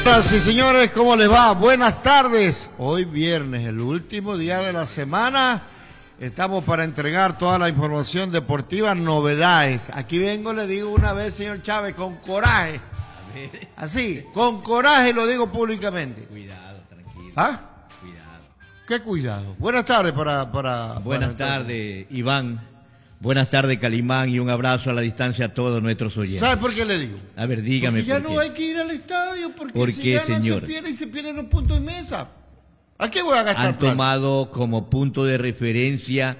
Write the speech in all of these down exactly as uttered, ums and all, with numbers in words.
Señoras y señores, ¿cómo les va? Buenas tardes. Hoy viernes, el último día de la semana. Estamos para entregar toda la información deportiva, novedades. Aquí vengo, le digo una vez, señor Chávez, con coraje. Así, con coraje lo digo públicamente. Cuidado, tranquilo. ¿Ah? Cuidado. ¿Qué cuidado? Buenas tardes para... para Buenas para tardes, Iván. Buenas tardes, Calimán, y un abrazo a la distancia a todos nuestros oyentes. ¿Sabe por qué le digo? A ver, dígame porque ya por no qué. hay que ir al estadio, porque ¿Por si qué, ganan señor? se pierde y se pierden los puntos de mesa. ¿A qué voy a gastar Han plata? tomado como punto de referencia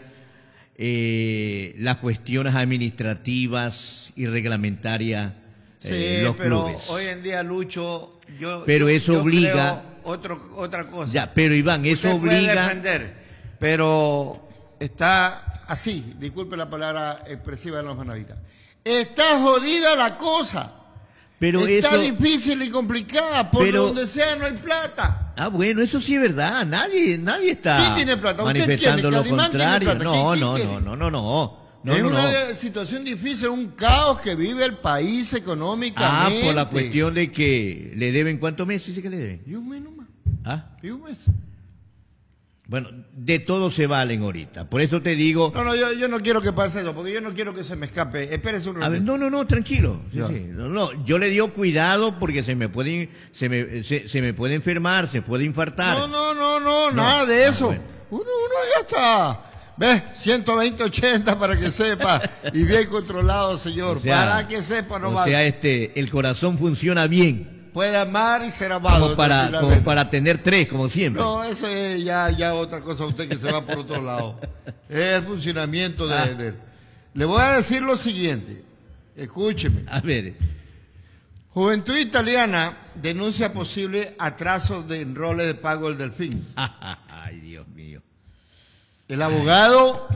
eh, las cuestiones administrativas y reglamentarias Sí, eh, los pero clubes. hoy en día, Lucho, yo, Pero yo- eso yo obliga- creo otro, otra cosa. Ya, pero Iván, eso Usted puede obliga... defender, pero está así, disculpe la palabra expresiva de los manavitas. Está jodida la cosa. Pero está eso... difícil y complicada, por pero- donde sea no hay plata. Ah, bueno, eso sí es verdad. Nadie, nadie está ¿Quién tiene plata? ¿Usted manifestando tiene? lo ¿Calimán tiene contrario. plata? No, ¿Quién- quién no, tiene? no, no, no, no. No, es no, una no. situación difícil, un caos que vive el país Ah, económicamente. por la cuestión de que le deben cuántos meses, dice que le deben. Y un mes nomás. Ah, Y un mes. bueno, de todo se valen ahorita. Por eso te digo. No, no, yo, yo no quiero que pase eso, porque yo no quiero que se me escape. Espérese un A ver, ratito. no, no, no, tranquilo. Sí, Ya. sí. No, no, yo le dio cuidado porque se me puede, se me, se, se me puede enfermar, se puede infartar. No, no, no, no, No. nada de Ah, eso. bueno. Uno, uno ya está. ¿Ves? ciento veinte ochenta para que sepa. Y bien controlado, señor. O sea, para que sepa o nomás. sea, este, el corazón funciona bien, Puede amar y ser amado. como para, como tranquilamente. para tener tres, como siempre. No, eso es ya, ya otra cosa, usted que se va por otro lado. Es el funcionamiento de, Ah. de- Le voy a decir lo siguiente. Escúcheme. A ver, Juventud Italiana denuncia posible atraso de enrole de pago del Delfín. ay, Dios mío. El abogado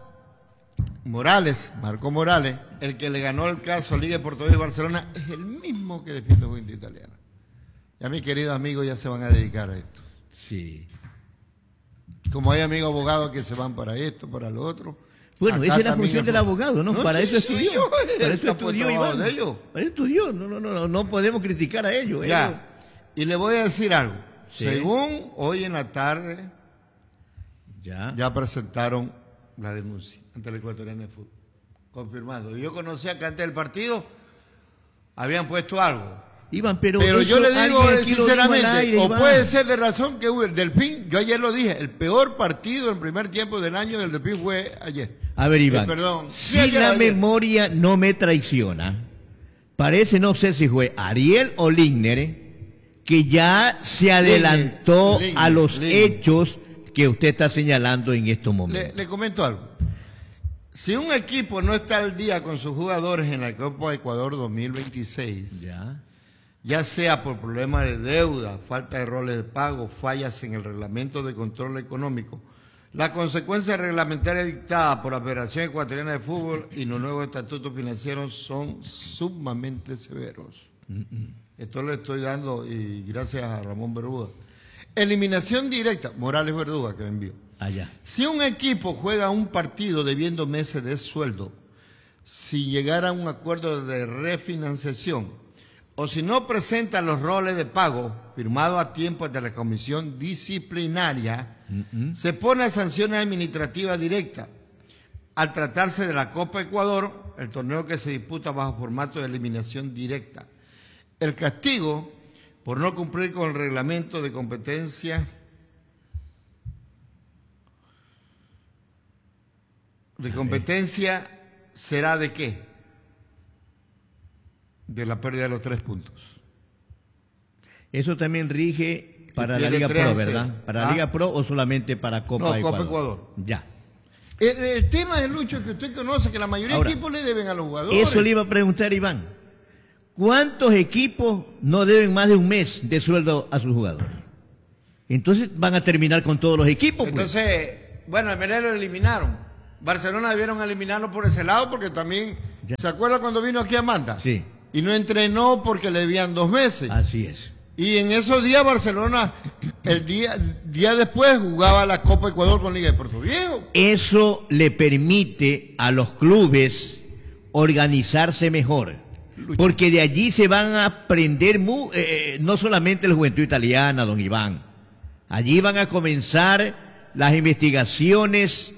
Morales, Marco Morales, el que le ganó el caso a Liga de Portugués y Barcelona, es el mismo que defiende Juventud Italiana. Ya mis queridos amigos ya se van a dedicar a esto. Sí. Como hay amigos abogados que se van para esto, para lo otro. Bueno, acá esa es la también función es- del abogado, ¿no? No, para sí, eso sí, estudió. yo- para está eso estudió por trabajo Iván. de ellos. Para eso estudió. No, no, no, no, no podemos criticar a ellos. Ya. ellos- Y le voy a decir algo. Sí. Según hoy en la tarde, Ya. ya presentaron la denuncia ante el ecuatoriano de fútbol. Confirmado. Y yo conocía que antes del partido habían puesto algo. Iván, pero. Pero eso yo le digo alguien eh, aquí lo dijo al sinceramente, aire, o Iván. puede ser de razón que hubo el Delfín, yo ayer lo dije, el peor partido en primer tiempo del año del Delfín fue ayer. A ver, Iván. Eh, perdón. Sí, Si ayer, la ayer. memoria no me traiciona, parece, no sé si fue Ariel o Ligner, eh, que ya se adelantó Ligner, a los Ligner. hechos que usted está señalando en estos Le, momentos. le comento algo. Si un equipo no está al día con sus jugadores en la Copa Ecuador dos mil veintiséis, Ya. ya sea por problemas de deuda, falta de roles de pago, fallas en el reglamento de control económico, las consecuencias reglamentarias dictadas por la Federación Ecuatoriana de Fútbol y los nuevos estatutos financieros son sumamente severos. Esto le estoy dando y gracias a Ramón Verduga. Eliminación directa, Morales Verduga que me envió. Allá. Si un equipo juega un partido debiendo meses de sueldo, si llegara a un acuerdo de refinanciación, o si no presenta los roles de pago firmados a tiempo ante la comisión disciplinaria, Mm-mm. se pone a sanciones administrativas directas. Al tratarse de la Copa Ecuador, el torneo que se disputa bajo formato de eliminación directa. El castigo por no cumplir con el reglamento de competencia de competencia será de qué? De la pérdida de los tres puntos. Eso también rige para la Tiene Liga tres, Pro, ¿verdad? ¿Para la ¿ah? Liga Pro o solamente para Copa No, Ecuador? Copa Ecuador. Ya. El, el tema de Lucho es que usted conoce que la mayoría Ahora, de equipos le deben a los jugadores. Eso le iba a preguntar Iván. ¿Cuántos equipos no deben más de un mes de sueldo a sus jugadores? Entonces van a terminar con todos los equipos. pues. Entonces, bueno, a Melé lo eliminaron. Barcelona debieron eliminarlo por ese lado porque también, Ya. ¿se acuerda cuando vino aquí a Manta? Sí. Y no entrenó porque le debían dos meses. Así es. Y en esos días Barcelona, el día, día después, jugaba la Copa Ecuador con Liga de Puerto Viejo. Eso le permite a los clubes organizarse mejor. Porque de allí se van a aprender mu- eh, no solamente la juventud italiana, don Iván. Allí van a comenzar las investigaciones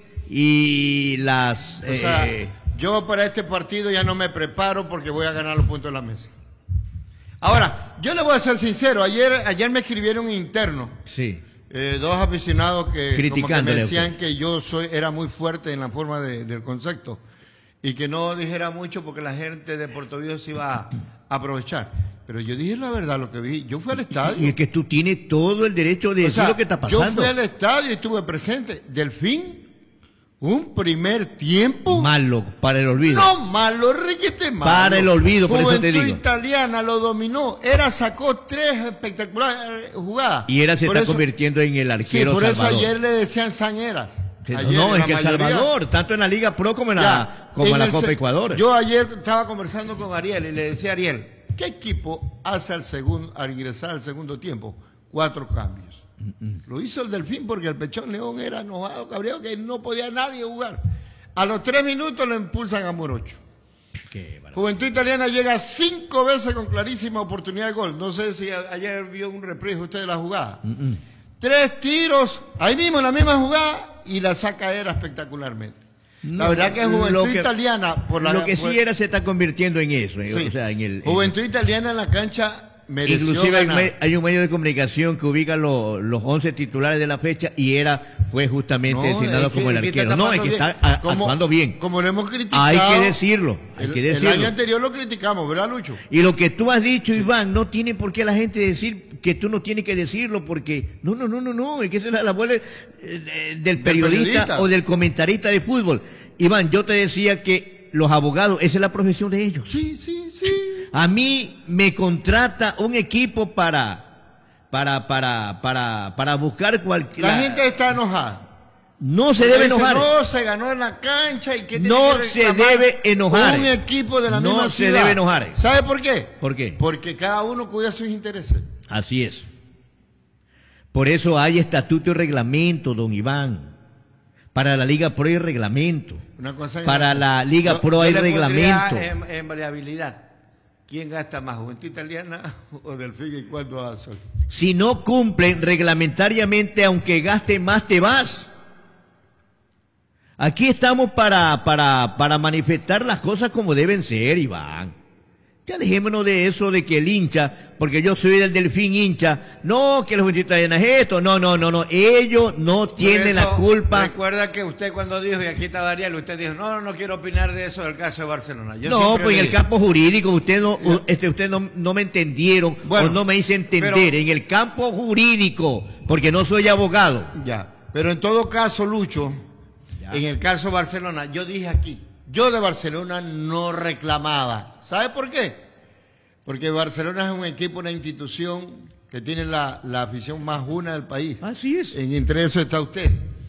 y las... O sea, eh, yo para este partido ya no me preparo porque voy a ganar los puntos de la mesa. Ahora, yo le voy a ser sincero, ayer, ayer me escribieron interno, sí. eh, dos aficionados que, como que me Criticándole a decían usted. que yo soy era muy fuerte en la forma de- del concepto y que no dijera mucho porque la gente de Puerto Viejo se iba a aprovechar. Pero yo dije la verdad, lo que vi. Yo fui al Y estadio. es que tú tienes todo el derecho de O decir sea, lo que está yo pasando. fui al estadio y estuve presente. Delfín, un primer tiempo. Malo, para el olvido. No malo, requete malo. Para el olvido, por eso te Juventud digo. Italiana lo dominó. Era, sacó tres espectaculares eh, jugadas. Y era se Por está eso- convirtiendo en el Sí, arquero por eso Salvador. ayer le decían Sañeras. Sí, Ayer, no, en es que la El mayoría. Salvador, tanto en la Liga Pro como en la, Ya, como en en la el Copa se- Ecuador. Yo ayer estaba conversando con Ariel y le decía a Ariel, ¿qué equipo hace al, segundo, al ingresar al segundo tiempo? Cuatro cambios. Lo hizo el Delfín porque el Pechón León era enojado, cabreado, que no podía nadie jugar. A los tres minutos lo impulsan a Morocho. Qué bárbaro. Juventud Italiana llega cinco veces con clarísima oportunidad de gol. No sé si a- ayer vio un reprise usted de la jugada. Mm, mm. Tres tiros, ahí mismo en la misma jugada y la saca era espectacularmente. La No, verdad que Juventud lo que- Italiana por la Lo que por- sí era se está convirtiendo en eso. eh, Sí. O sea, en el, en- Juventud Italiana en la cancha mereció inclusive hay, ganar. me- hay un medio de comunicación que ubica lo- los once titulares de la fecha y era fue justamente No, designado es que- como el es que está arquero. No, es tapando que bien. está a- Como- actuando bien. Como lo hemos criticado. Hay que decirlo, hay el, que el decirlo. año anterior lo criticamos, ¿verdad, Lucho? Y lo que tú has dicho, Iván, no tiene por qué la gente decir que tú no tienes que decirlo porque... No, no, no, no, no, es que esa es la labor de- de- del periodista, periodista. o del comentarista de fútbol. Iván, yo te decía que los abogados, esa es la profesión de ellos. Sí, sí, sí. A mí me contrata un equipo para... Para, para, para, para buscar cualquier... La gente está enojada. No se debe Dice, enojar. No, se ganó en la cancha y que tiene No que se reclamar debe enojar. Un equipo de la No misma se ciudad. debe enojar. ¿Sabe por qué? ¿Por qué? Porque cada uno cuida sus intereses. Así es. Por eso hay estatuto y reglamento, don Iván. Para la Liga Pro hay reglamento. Una cosa es- Para la Liga Yo- Pro yo hay le pondría reglamento. En, en variabilidad. ¿Quién gasta más, Juventud Italiana o Delfín y cuándo a Sol? Si no cumplen reglamentariamente, aunque gaste más, te vas. Aquí estamos para, para, para manifestar las cosas como deben ser, Iván. Ya dejémonos de eso de que el hincha, porque yo soy del Delfín hincha, no, que los Juventud Italiana es esto, no, no, no, no, ellos no tienen la Por eso, culpa. Recuerda que usted cuando dijo, y aquí estaba Ariel, usted dijo, no, no, no quiero opinar de eso del caso de Barcelona. Yo No, siempre pues en le el dije, campo jurídico usted no, Ya. este, usted no, no me entendieron Bueno, o no me hice entender. pero- En el campo jurídico, porque no soy abogado. Ya, pero en todo caso, Lucho, Ya. en el caso de Barcelona, yo dije aquí, yo de Barcelona no reclamaba. ¿Sabe por qué? Porque Barcelona es un equipo, una institución que tiene la, la afición más una del país. Así es. En entre eso está usted.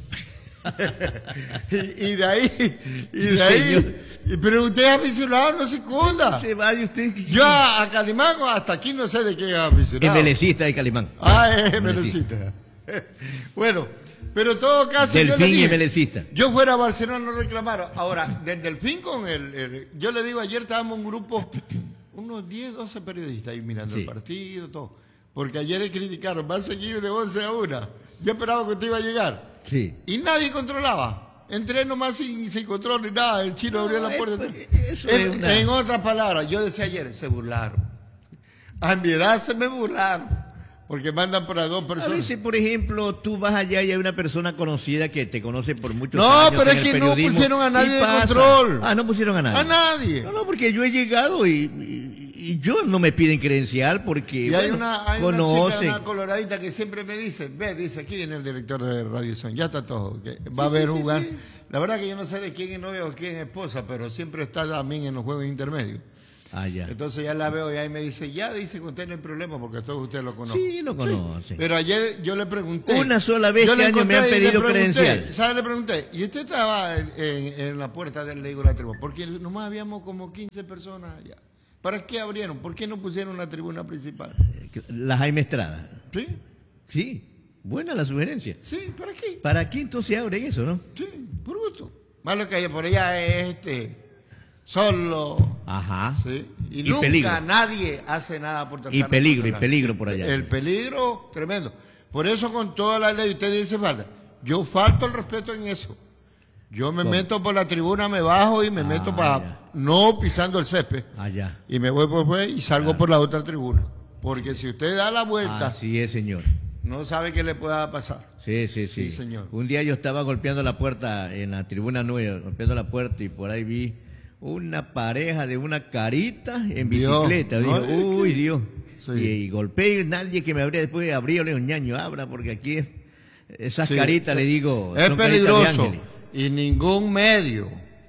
y, y de ahí, y de ahí, Señor. y- pero usted es aficionado, no se esconda. Se vaya usted. Yo a, a Calimán hasta aquí no sé de qué es aficionado. Es melecista de Calimán. Ah, es Melecista. melecista. Bueno, pero en todo caso yo le Delfín y dije, melecista. yo fuera a Barcelona no reclamaron. Ahora, del Delfín con el, el- yo le digo, ayer estábamos un grupo, unos diez, doce periodistas ahí mirando Sí. el partido, todo. Porque ayer le criticaron, va a seguir de once a una. Yo esperaba que usted iba a llegar. Sí. Y nadie controlaba. Entré nomás sin, sin control ni nada. El chino No, abrió la es- puerta. eso en, es una- en otras palabras, yo decía ayer, se burlaron. A mi edad se me burlaron. Porque mandan para dos A personas. veces, por ejemplo, tú vas allá y hay una persona conocida que te conoce por muchos No, años. pero en es el que no periodismo, pusieron a y nadie de pasa. control. Ah, no pusieron a nadie. A nadie. No, no, porque yo he llegado y, y- y yo no me piden credencial porque Y hay bueno, una, hay una chica, conocen. una coloradita que siempre me dice, ve, dice, aquí viene el director de Radio Son, ya está todo, que va a haber un lugar. La verdad que yo no sé de quién es novia o quién es esposa, pero siempre está también en los juegos intermedios. Ah, ya. Entonces ya la veo y ahí me dice, ya dice que usted no hay problema porque todos ustedes lo conocen. Sí, lo conocen. Pero ayer yo le pregunté. Una sola vez yo este le año me han encontré y le pedido pregunté, credencial. ¿Sabe? Le pregunté, y usted estaba en, en- en la puerta del Lego de la tribuna, porque nomás habíamos como quince personas allá. ¿Para qué abrieron? ¿Por qué no pusieron la tribuna principal? La Jaime Estrada. ¿Sí? Sí, buena la sugerencia. ¿Sí? ¿Para qué? ¿Para qué entonces abren eso, no? Sí, por gusto. Más lo que hay por allá es este, Solo. Ajá. ¿Sí? Y, Y nunca peligro. nadie hace nada por tratar Y de peligro, y controlar. peligro por allá. El peligro tremendo. Por eso con toda la ley usted dice falta. Yo falto el respeto en eso. Yo me ¿Cómo? meto por la tribuna, me bajo y me Ah, meto para ya. no pisando el césped. Allá. Y me voy por fuera y salgo Claro. por la otra tribuna. Porque si usted da la vuelta, Así es, señor. no sabe qué le pueda pasar. Sí, sí, sí. Sí, señor. Un día yo estaba golpeando la puerta en la tribuna nueva, golpeando la puerta y por ahí vi una pareja de una carita en Dios, bicicleta. ¿no? Digo, Es uy, que- Dios. Sí. Y, y golpeé y nadie que me abría después abría, le digo, ñaño, abra, porque aquí es- esas Sí, caritas, es- le digo, Es son caritas de peligroso. ángeles. Y ningún medio,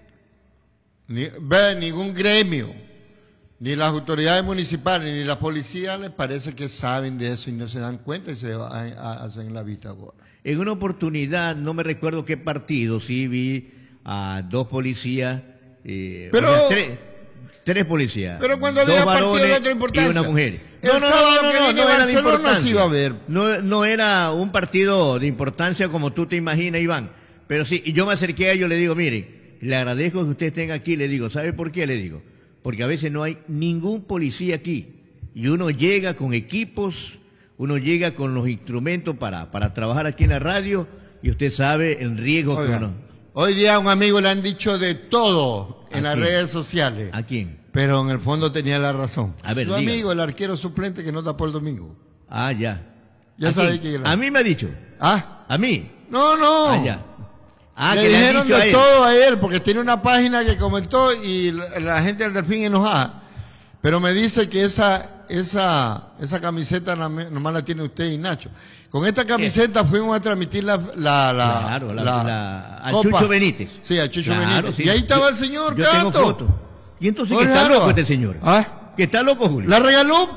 ni, ve, ningún gremio, ni las autoridades municipales, ni la policía les parece que saben de eso y no se dan cuenta y se a- a- hacen la vista gorda. En una oportunidad, no me recuerdo qué partido, sí vi a dos policías, eh, Pero- o sea, tres, tres policías. Pero cuando dos había partido de varones otra importancia. y una mujer. El sábado que vine a era de Barcelona importancia. se iba a ver. No, no era un partido de importancia como tú te imaginas, Iván. Pero sí, y yo me acerqué a ellos y le digo, mire, le agradezco que usted estén aquí, le digo, ¿sabe por qué? Le digo, porque a veces no hay ningún policía aquí. Y uno llega con equipos, uno llega con los instrumentos para, para trabajar aquí en la radio, y usted sabe el riesgo Oiga, que uno... hoy día a un amigo le han dicho de todo en ¿A las quién? redes sociales, ¿A quién? pero en el fondo tenía la razón. A ver, Tu diga. amigo, el arquero suplente que no tapó el domingo. Ah, ya. Ya ¿A sabe quién? quién era. A mí me ha dicho. ¿Ah? ¿A mí? No, no. Ah, ya. Ah, le que le han dijeron dicho a de él. todo a él, porque tiene una página que comentó y la, la gente del Delfín enojada. Pero me dice que esa, esa, esa camiseta na- nomás la tiene usted y Nacho. Con esta camiseta fuimos a transmitir la, la, la, Claro, la, la la- a Copa. Chucho Benítez. Sí, a Chucho Claro, Benítez. sí. Y ahí estaba Yo- el señor Yo Cato. tengo fotos. ¿Y entonces qué Oye, está Alba. loco este señor? ¿Ah? ¿Que está loco, Julio? ¿La regaló?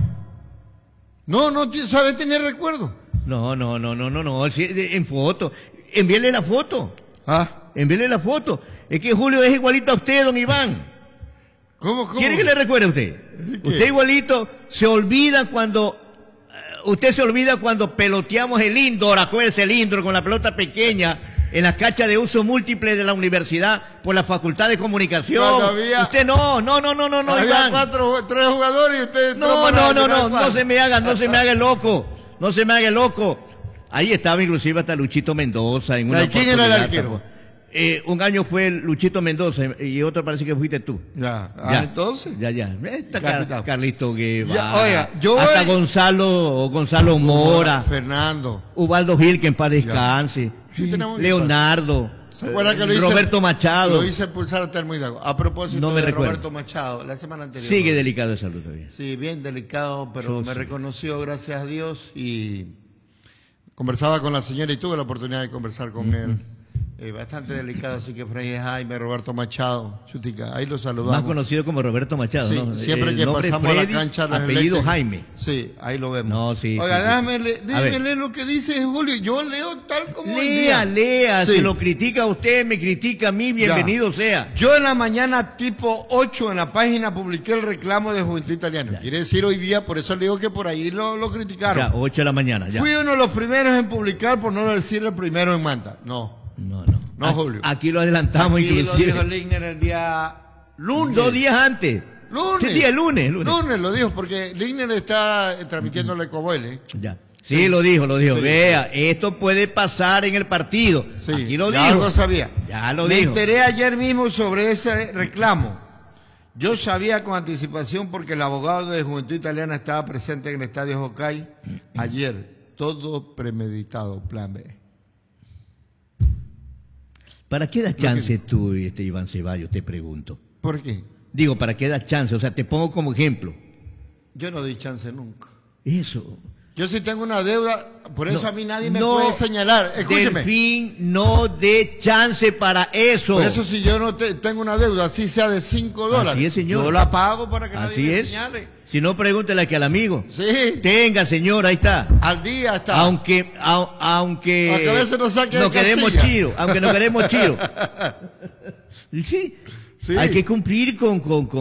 No, no ti- sabe tener recuerdo. No, no, no, no, no, no. sí, de- en foto. Envíele la foto. ¿Ah? Envíele la foto. Es que Julio es igualito a usted, don Iván. ¿Cómo, cómo? ¿Quiere que le recuerde a usted? ¿Qué? Usted igualito se olvida cuando... eh, Usted se olvida cuando peloteamos el indoor, acuérdese el indoor con la pelota pequeña en las canchas de uso múltiple de la universidad por la Facultad de Comunicación. Cuando había- Usted no, no, no, no, no, no, Había Iván. cuatro, tres jugadores y usted entró No, para no, no, llenar no, cuatro. no se me haga, no se me haga el loco, no se me haga el loco. Ahí estaba inclusive hasta Luchito Mendoza en una ¿Y quién era el oportunidad, arquero? tampoco. Eh, un año fue Luchito Mendoza y otro parece que fuiste tú. Ya, ah, Ya, entonces. Ya, ya. Está Capitán. Car- Carlito Guevara. Ya, oiga, yo hasta voy- Gonzalo, Gonzalo Mora, Fernando. Ubaldo Gil, que en paz descanse. Sí, tenemos- Leonardo. ¿Se acuerda que eh, lo hice? Roberto Machado. Lo hice pulsar hasta el muy largo. A propósito No me de recuerdo. Roberto Machado, la semana anterior. Sigue delicado de salud todavía. Sí, bien delicado, pero Sí, me sí. reconoció, gracias a Dios, y conversaba con la señora y tuve la oportunidad de conversar con él. Eh, bastante delicado, así que Fray Jaime, Roberto Machado, Chutica, ahí lo saludamos. Más conocido como Roberto Machado, Sí, ¿no? siempre El que nombre pasamos a la Freddy, cancha. los apellido eléctricos. Jaime. Sí, ahí lo vemos. No, sí, Oiga, sí, sí. déjame, le- A déjame ver. leer lo que dice Julio. Yo leo tal como el Lea, día. lea, Sí. si lo critica a usted, me critica a mí, bienvenido sea. Yo en la mañana tipo ocho en la página publiqué el reclamo de Juventud Italiana. Ya. Quiere decir hoy día, por eso le digo que por ahí lo, lo criticaron. Ya, ocho de la mañana, ya. Fui uno de los primeros en publicar, por no decir el primero en manda. No. No, no. No, Aquí- Julio. Aquí lo adelantamos Aquí lo inclusive. dijo Ligner el día lunes. Dos días antes. Lunes. ¿Qué día? Lunes, lunes. Lunes lo dijo, porque Ligner está eh, transmitiendo el Ecoboile. Ya. Sí, lo dijo, lo dijo. Sí. Vea, esto puede pasar en el partido. Sí, Aquí lo ya dijo. algo sabía. Ya lo Me dijo. enteré ayer mismo sobre ese reclamo. Yo sabía con anticipación porque el abogado de Juventud Italiana estaba presente en el Estadio Jocay ayer. Todo premeditado, plan B. ¿Para qué das chance tú, este Iván Ceballos, te pregunto? ¿Por qué? Digo, ¿para qué das chance? O sea, te pongo como ejemplo. Yo no di chance nunca. Eso. Yo sí tengo una deuda, por eso No, a mí nadie me no, puede señalar. Escúcheme. Delfín, no dé chance para eso. Por eso si yo no te- tengo una deuda, así sea de cinco dólares, Así es, señor. yo la pago para que nadie Así me es. señale. Si no, pregúntele aquí al amigo. Sí, Tenga, señor, ahí está. al día está. Aunque, au- aunque, Aunque a veces nos saque de nos queremos casilla. chido, aunque nos queremos chido. Sí, Sí. hay que cumplir con, con, con